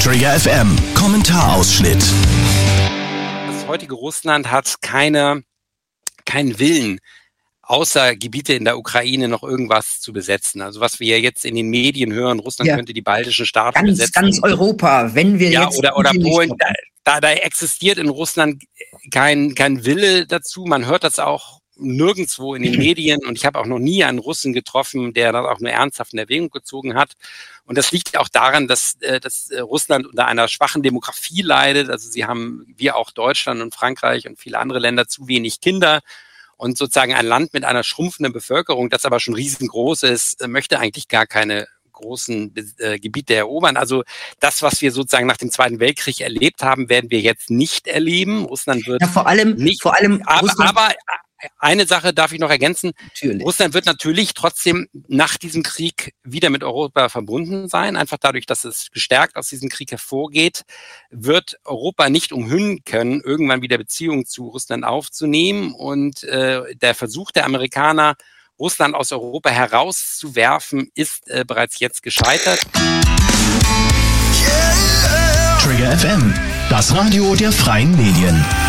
Trigger FM, Kommentarausschnitt. Das heutige Russland hat keinen Willen, außer Gebiete in der Ukraine noch irgendwas zu besetzen. Also was wir jetzt in den Medien hören, Russland könnte die baltischen Staaten besetzen. Ganz Europa, wenn wir jetzt... Oder Polen, da existiert in Russland kein Wille dazu. Man hört das auch nirgendwo in den Medien und ich habe auch noch nie einen Russen getroffen, der das auch nur ernsthaft in Erwägung gezogen hat. Und das liegt auch daran, dass Russland unter einer schwachen Demografie leidet. Also sie haben, wie auch Deutschland und Frankreich und viele andere Länder, zu wenig Kinder. Und sozusagen ein Land mit einer schrumpfenden Bevölkerung, das aber schon riesengroß ist, möchte eigentlich gar keine großen Gebiete erobern. Also das, was wir sozusagen nach dem Zweiten Weltkrieg erlebt haben, werden wir jetzt nicht erleben. Russland wird vor allem aber eine Sache darf ich noch ergänzen. Natürlich. Russland wird natürlich trotzdem nach diesem Krieg wieder mit Europa verbunden sein. Einfach dadurch, dass es gestärkt aus diesem Krieg hervorgeht, wird Europa nicht umhin können, irgendwann wieder Beziehungen zu Russland aufzunehmen. Und der Versuch der Amerikaner, Russland aus Europa herauszuwerfen, ist bereits jetzt gescheitert. Trigger FM, das Radio der freien Medien.